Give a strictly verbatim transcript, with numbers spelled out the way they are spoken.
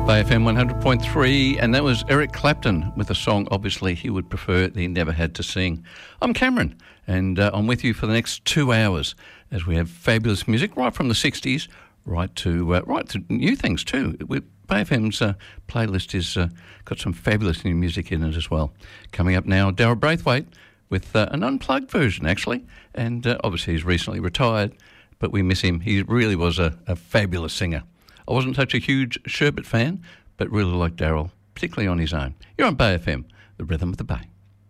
Bay F M one hundred point three, and that was Eric Clapton with a song obviously he would prefer that he never had to sing. I'm Cameron, and uh, I'm with you for the next two hours as we have fabulous music right from the sixties right to uh, right to new things too. We, Bay F M's uh, playlist has uh, got some fabulous new music in it as well. Coming up now, Daryl Braithwaite with uh, an unplugged version actually, and uh, obviously he's recently retired, but we miss him. He really was a, a fabulous singer. I wasn't such a huge Sherbet fan, but really liked Daryl, particularly on his own. You're on Bay F M, the rhythm of the Bay.